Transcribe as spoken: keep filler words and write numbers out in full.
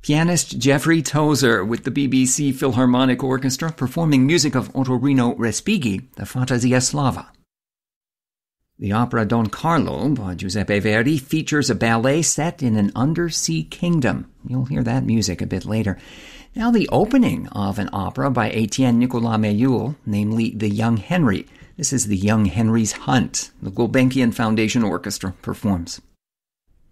Pianist Jeffrey Tozer with the B B C Philharmonic Orchestra performing music of Ottorino Respighi, the Fantasia Slava. The opera Don Carlo by Giuseppe Verdi features a ballet set in an undersea kingdom. You'll hear that music a bit later. Now the opening of an opera by Etienne Nicolas Mayul, namely The Young Henry. This is The Young Henry's Hunt. The Gulbenkian Foundation Orchestra performs.